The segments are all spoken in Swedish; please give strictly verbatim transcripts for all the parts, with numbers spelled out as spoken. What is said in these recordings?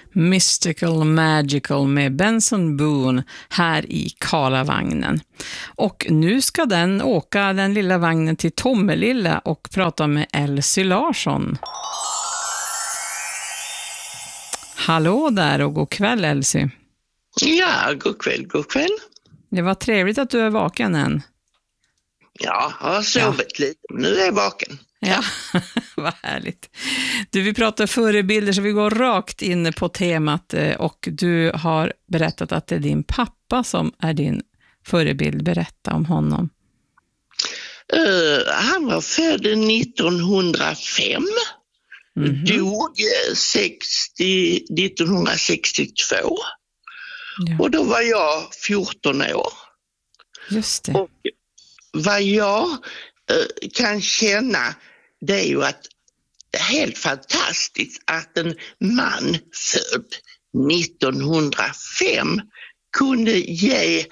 Mystical Magical med Benson Boone här i Karlavagnen. Och nu ska den åka den lilla vagnen till Tomelilla och prata med Elsie Larsson. Hallå där och god kväll, Elsie. Ja, god kväll, god kväll. Det var trevligt att du är vaken än. Ja, jag har sovit ja. lite, men nu är jag vaken. Ja, vad härligt. Du, vi pratar förebilder så vi går rakt in på temat och du har berättat att det är din pappa som är din förebild. Berätta om honom. Uh, han var född nittonhundrafem, mm-hmm. dog sextio, nittonhundrasextiotvå ja. Och då var jag fjorton år. Just det. Och vad jag uh, kan känna det är ju att det är helt fantastiskt att en man född nittonhundrafem kunde ge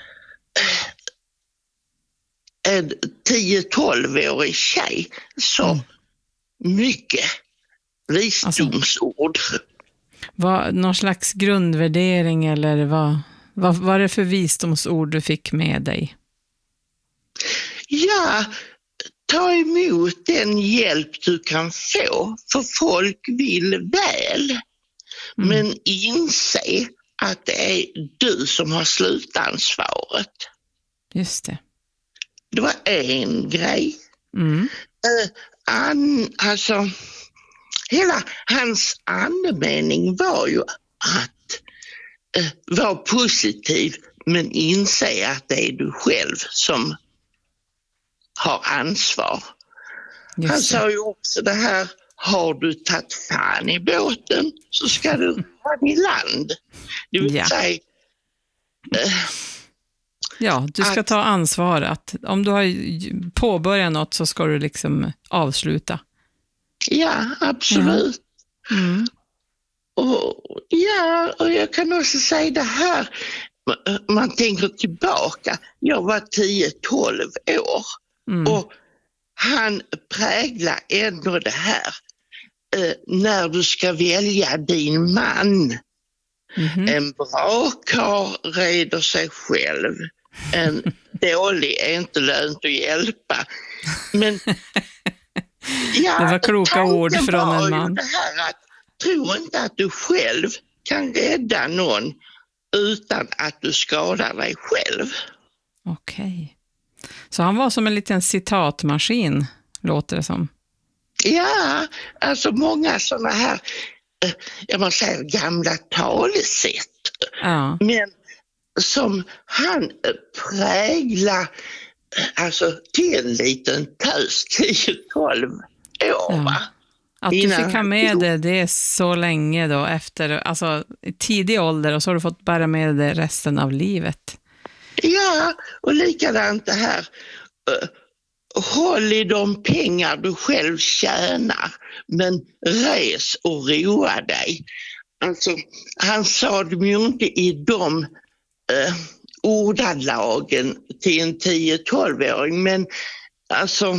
en tio-tolv-årig tjej så mm. mycket visdomsord. Alltså, vad, någon slags grundvärdering eller vad, vad var det för visdomsord du fick med dig? Ja, ta emot den hjälp du kan få, för folk vill väl. Mm. Men inse att det är du som har slutansvaret. Just det. Det var en grej. Mm. Uh, an, alltså, hela hans andemening var ju att uh, vara positiv men inse att det är du själv som har ansvar. Just Han det. sa ju också det här, har du tagit fan i båten så ska du ha i land. Det vill ja. säga uh, Ja, du ska att, ta ansvar att om du har påbörjat något så ska du liksom avsluta. Ja, absolut. Ja. Mm. Och, ja, och jag kan också säga det här, man tänker tillbaka, jag var tio-tolv år mm. och han präglar ändå det här eh, när du ska välja din man. Mm-hmm. En bra karl reder sig själv. En dålig är inte lönt att hjälpa. Men ja, det var kloka ord från en man. Det här att, tro inte att du själv kan rädda någon utan att du skadar dig själv. Okej. Okay. Så han var som en liten citatmaskin, låter det som. Ja, alltså många sådana här, jag måste säga gamla talesätt. Ja. Men som han präglar alltså till en liten tös tio-tolv år. Ja. Att du Innan fick ha med det, det är så länge då efter, alltså tidig ålder och så har du fått bära med det resten av livet. Ja, och likadant det här, uh, håll i de pengar du själv tjänar men res och roa dig. Alltså, han sa det ju inte i de uh, ordalagen till en tio-tolv-åring, men alltså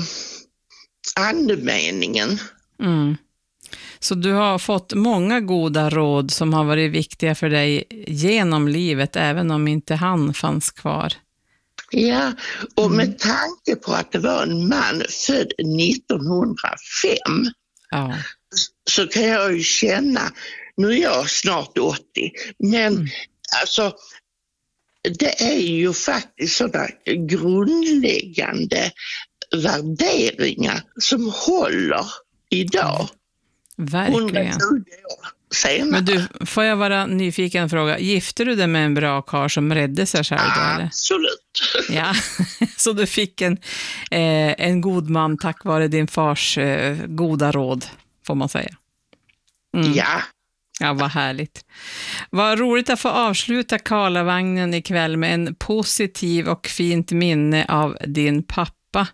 andemeningen. Mm. Så du har fått många goda råd som har varit viktiga för dig genom livet, även om inte han fanns kvar. Ja, och mm. med tanke på att det var en man född nittonhundrafem ja. så kan jag ju känna, nu är jag snart åttio, men mm. alltså det är ju faktiskt sådana grundläggande värderingar som håller idag. Verkligen. Men du, får jag vara nyfiken och fråga, gifte du dig med en bra karl som räddade sig själv då, eller? Absolut. Ja, så du fick en, eh, en god man tack vare din fars eh, goda råd, får man säga. Mm. Ja. Ja, vad härligt. Vad roligt att få avsluta Karlavagnen ikväll med en positiv och fint minne av din pappa.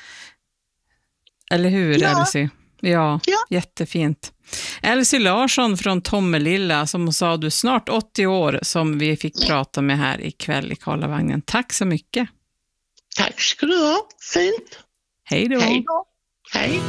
Eller hur, ja. Elsie? Ja, ja, jättefint. Elsie Larsson från Tomelilla, som sa du snart åttio år, som vi fick prata med här ikväll i Karlavagnen. Tack så mycket. Tack ska du ha. Fint. Hej då. Hej då. Hej.